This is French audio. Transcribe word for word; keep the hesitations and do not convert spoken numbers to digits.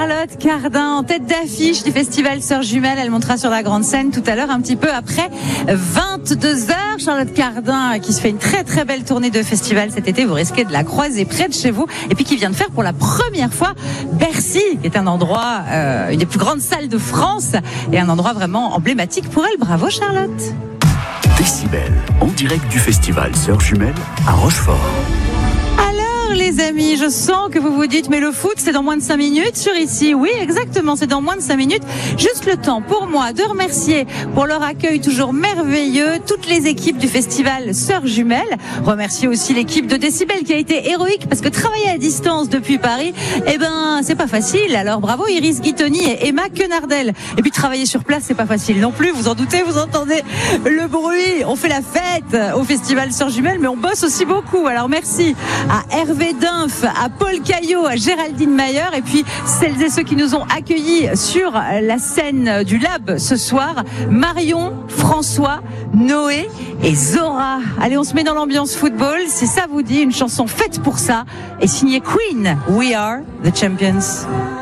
Charlotte Cardin en tête d'affiche du festival Sœurs Jumelles. Elle montera sur la grande scène tout à l'heure, un petit peu après vingt-deux heures. Charlotte Cardin qui se fait une très très belle tournée de festival cet été. Vous risquez de la croiser près de chez vous. Et puis qui vient de faire pour la première fois Bercy, qui est un endroit, euh, une des plus grandes salles de France et un endroit vraiment emblématique pour elle. Bravo Charlotte. Décibel, en direct du festival Sœurs Jumelles à Rochefort. Les amis, je sens que vous vous dites mais le foot c'est dans moins de cinq minutes sur ici. Oui exactement, c'est dans moins de cinq minutes. Juste le temps pour moi de remercier pour leur accueil toujours merveilleux toutes les équipes du festival Sœurs Jumelles. Remercier aussi l'équipe de Décibel qui a été héroïque parce que travailler à distance depuis Paris, eh ben c'est pas facile. Alors bravo Iris Guitoni et Emma Quenardel. Et puis travailler sur place c'est pas facile non plus, vous en doutez, vous entendez le bruit. On fait la fête au festival Sœurs Jumelles mais on bosse aussi beaucoup. Alors merci à Hervé Dunf, à Paul Caillot, à Géraldine Mayer et puis celles et ceux qui nous ont accueillis sur la scène du Lab ce soir, Marion, François, Noé et Zora. Allez, on se met dans l'ambiance football, si ça vous dit, une chanson faite pour ça et signée Queen, We Are the Champions.